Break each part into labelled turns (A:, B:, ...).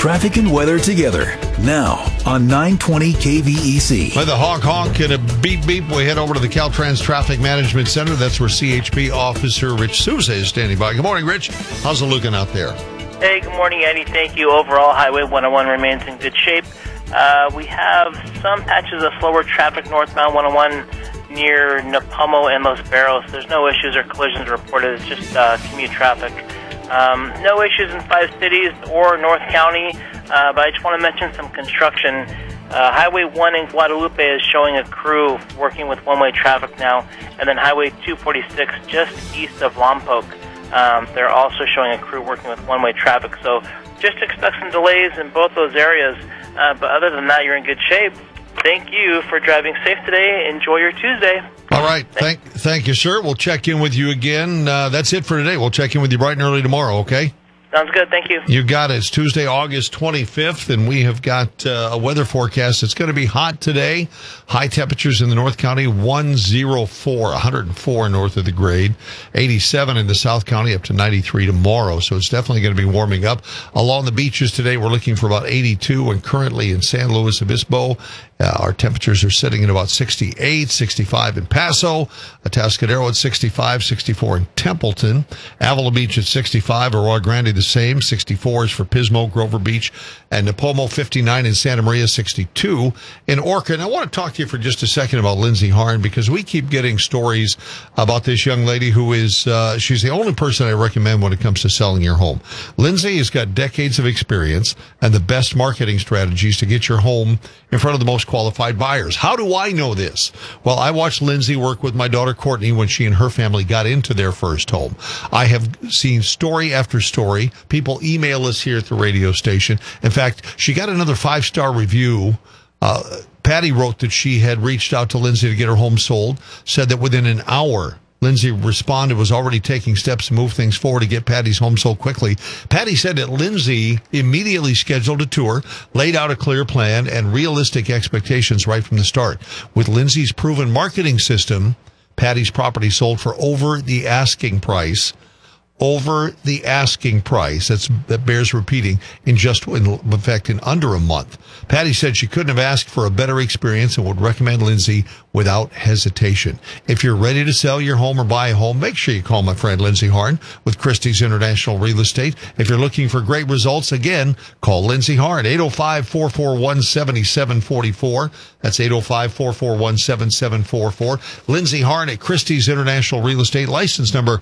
A: traffic and weather together. Now on 920 KVEC.
B: By the honk and a beep beep, we head over to the Caltrans Traffic Management Center. That's where CHP Officer Rich Souza is standing by. Good morning, Rich. How's it looking out there?
C: Hey, good morning, Eddie. Thank you. Overall, Highway 101 remains in good shape. We have some patches of slower traffic northbound 101 near Napomo and Los Barros. There's no issues or collisions reported. It's just commute traffic. No issues in 5 cities or North County, but I just want to mention some construction. Highway 1 in Guadalupe is showing a crew working with one-way traffic now, and then Highway 246 just east of Lompoc. They're also showing a crew working with one-way traffic, so just expect some delays in both those areas. But other than that, you're in good shape. Thank you for driving safe today. Enjoy your Tuesday.
B: All right. Thank you, sir. We'll check in with you again. That's it for today. We'll check in with you bright and early tomorrow, okay?
C: Sounds good. Thank you.
B: You got it. It's Tuesday, August 25th, and we have got a weather forecast. It's going to be hot today. High temperatures in the North County, 104 north of the grade, 87 in the South County, up to 93 tomorrow. So it's definitely going to be warming up. Along the beaches today, we're looking for about 82, and currently in San Luis Obispo, our temperatures are sitting at about 68, 65 in Paso, Atascadero at 65, 64 in Templeton, Avila Beach at 65, Arroyo Grande the same, 64 is for Pismo, Grover Beach, and Napomo, 59 in Santa Maria, 62 in Orca. And I want to talk to you for just a second about Lindsay Harn, because we keep getting stories about this young lady who is, she's the only person I recommend when it comes to selling your home. Lindsay has got decades of experience and the best marketing strategies to get your home in front of the most qualified buyers. How do I know this? Well, I watched Lindsay work with my daughter Courtney when she and her family got into their first home. I have seen story after story. People email us here at the radio station. In fact, she got another 5-star review. Patty wrote that she had reached out to Lindsay to get her home sold, said that within an hour, Lindsay responded, was already taking steps to move things forward to get Patty's home sold quickly. Patty said that Lindsay immediately scheduled a tour, laid out a clear plan, and realistic expectations right from the start. With Lindsay's proven marketing system, Patty's property sold for over the asking price. That bears repeating, in fact, in under a month. Patty said she couldn't have asked for a better experience and would recommend Lindsay without hesitation. If you're ready to sell your home or buy a home, make sure you call my friend Lindsay Harn with Christie's International Real Estate. If you're looking for great results, again, call Lindsay Harn, 805-441-7744. That's 805-441-7744. Lindsay Harn at Christie's International Real Estate, license number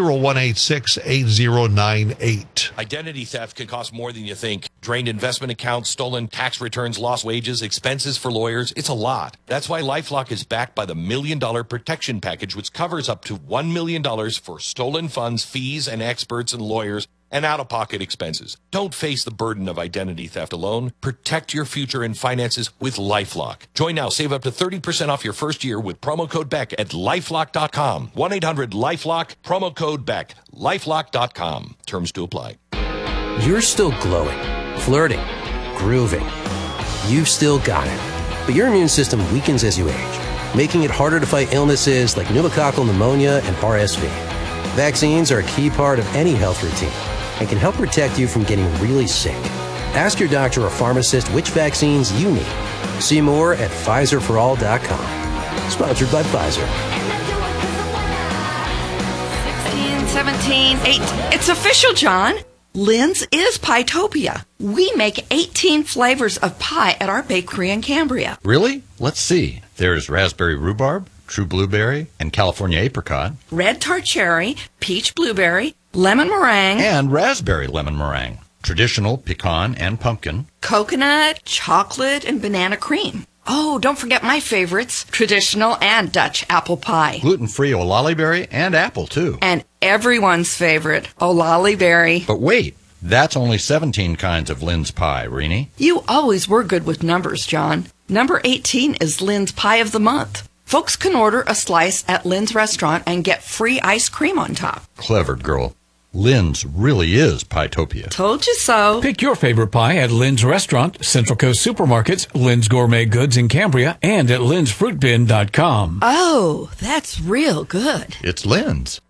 B: 01868098.
D: Identity theft can cost more than you think. Drained investment accounts, stolen tax returns, lost wages, expenses for lawyers. It's a lot. That's why LifeLock is backed by the $1 Million Protection Package, which covers up to $1 million for stolen funds, fees, and experts and lawyers, and out-of-pocket expenses. Don't face the burden of identity theft alone. Protect your future and finances with LifeLock. Join now. Save up to 30% off your first year with promo code BECK at LifeLock.com. 1-800-LifeLock, promo code BECK. LifeLock.com. Terms to apply.
E: You're still glowing, flirting, grooving. You've still got it. But your immune system weakens as you age, making it harder to fight illnesses like pneumococcal pneumonia and RSV. Vaccines are a key part of any health routine and can help protect you from getting really sick. Ask your doctor or pharmacist which vaccines you need. See more at PfizerForAll.com. Sponsored by Pfizer.
F: 16, 17, 8. It's official, John. Lynn's is Pietopia. We make 18 flavors of pie at our bakery in Cambria.
G: Really? Let's see. There's raspberry rhubarb, true blueberry, and California apricot.
F: Red tart cherry, peach blueberry, lemon meringue.
G: And raspberry lemon meringue. Traditional pecan and pumpkin.
F: Coconut, chocolate, and banana cream. Oh, don't forget my favorites, traditional and Dutch apple pie.
G: Gluten-free olali berry and apple, too.
F: And everyone's favorite, olali berry.
G: But wait, that's only 17 kinds of Lynn's pie, Rini.
F: You always were good with numbers, John. Number 18 is Lynn's Pie of the Month. Folks can order a slice at Lynn's restaurant and get free ice cream on top.
G: Clever girl. Lynn's really is Pietopia.
F: Told you so.
H: Pick your favorite pie at Lynn's Restaurant, Central Coast Supermarkets, Lynn's Gourmet Goods in Cambria, and at lynn'sfruitbin.com.
F: Oh, that's real good.
G: It's Lynn's.